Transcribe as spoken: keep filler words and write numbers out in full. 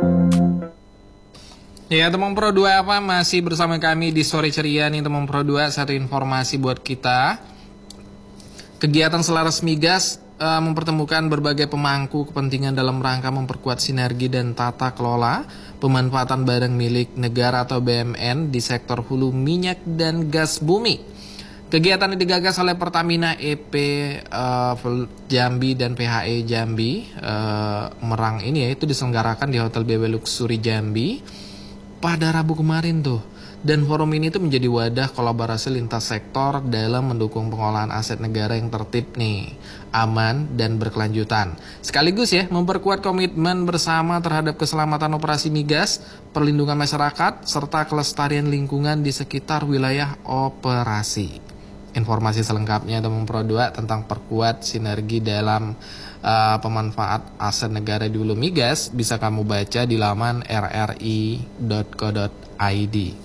Ya teman Pro dua apa masih bersama kami di Sore Ceria nih teman Pro dua. Satu informasi buat kita. Kegiatan selaras migas uh, mempertemukan berbagai pemangku kepentingan dalam rangka memperkuat sinergi dan tata kelola pemanfaatan barang milik negara atau B M N di sektor hulu minyak dan gas bumi. Kegiatan yang digagas oleh Pertamina E P uh, Jambi dan P H E Jambi uh, Merang ini ya, itu diselenggarakan di Hotel B W Luxury Jambi pada Rabu kemarin tuh. Dan forum ini tuh menjadi wadah kolaborasi lintas sektor dalam mendukung pengolahan aset negara yang tertib nih, aman dan berkelanjutan. Sekaligus ya memperkuat komitmen bersama terhadap keselamatan operasi migas, perlindungan masyarakat, serta kelestarian lingkungan di sekitar wilayah operasi. Informasi selengkapnya teman Pro dua tentang perkuat sinergi dalam uh, pemanfaat aset negara di hulu migas bisa kamu baca di laman r r i dot co dot i d.